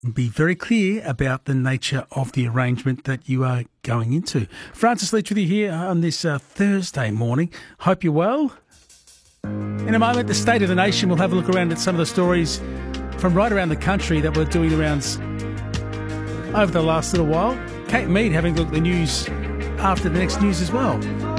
Be very clear about the nature of the arrangement that you are going into. Francis Leach with you here on this Thursday morning. Hope you're well. In a moment, the State of the Nation. We'll have a look around at some of the stories from right around the country that we're doing the rounds over the last little while. Kate Mead having a look at the news after the next news as well.